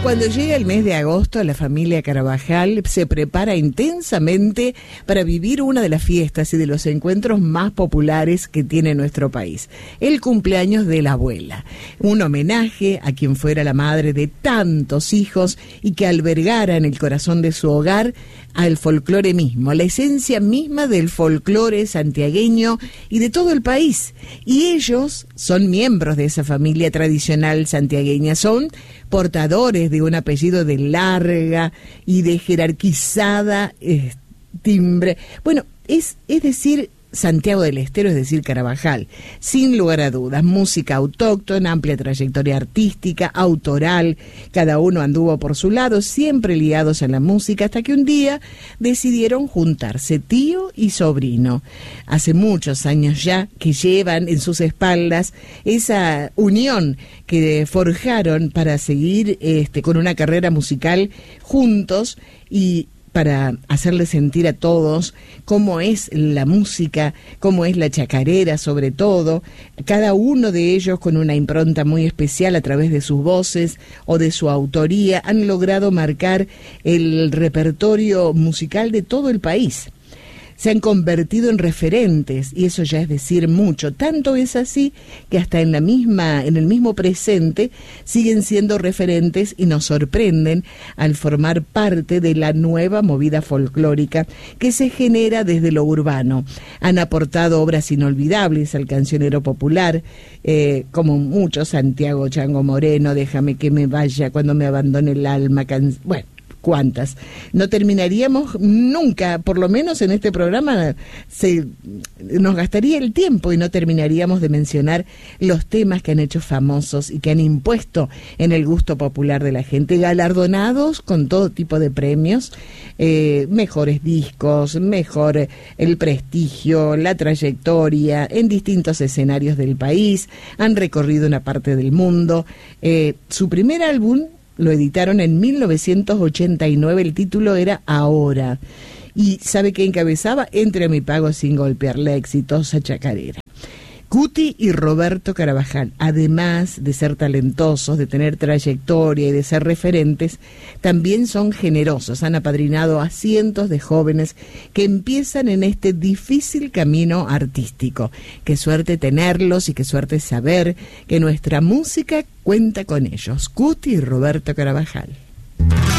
Cuando llega el mes de agosto, la familia Carabajal se prepara intensamente para vivir una de las fiestas y de los encuentros más populares que tiene nuestro país, el cumpleaños de la abuela. Un homenaje a quien fuera la madre de tantos hijos y que albergara en el corazón de su hogar al folclore mismo, la esencia misma del folclore santiagueño y de todo el país. Y ellos son miembros de esa familia tradicional santiagueña, son portadores de un apellido de larga y de jerarquizada timbre. Bueno, es decir, Santiago del Estero, es decir, Carabajal, sin lugar a dudas, música autóctona, amplia trayectoria artística, autoral, cada uno anduvo por su lado, siempre ligados a la música, hasta que un día decidieron juntarse, tío y sobrino. Hace muchos años ya que llevan en sus espaldas esa unión que forjaron para seguir con una carrera musical juntos y para hacerles sentir a todos cómo es la música, cómo es la chacarera sobre todo, cada uno de ellos con una impronta muy especial a través de sus voces o de su autoría, han logrado marcar el repertorio musical de todo el país. Se han convertido en referentes y eso ya es decir mucho. Tanto es así que hasta en el mismo presente siguen siendo referentes y nos sorprenden al formar parte de la nueva movida folclórica que se genera desde lo urbano. Han aportado obras inolvidables al cancionero popular, como muchos, Santiago Chango Moreno, Déjame que me vaya, Cuando me abandone el alma, bueno, cuántas. No terminaríamos nunca, por lo menos en este programa nos gastaría el tiempo y no terminaríamos de mencionar los temas que han hecho famosos y que han impuesto en el gusto popular de la gente, galardonados con todo tipo de premios, mejores discos, mejor el prestigio, la trayectoria en distintos escenarios del país, han recorrido una parte del mundo. Su primer álbum lo editaron en 1989, el título era Ahora. ¿Y sabe qué encabezaba? Entre a mi pago sin golpear, la exitosa chacarera. Cuti y Roberto Carabajal, además de ser talentosos, de tener trayectoria y de ser referentes, también son generosos. Han apadrinado a cientos de jóvenes que empiezan en este difícil camino artístico. Qué suerte tenerlos y qué suerte saber que nuestra música cuenta con ellos. Cuti y Roberto Carabajal.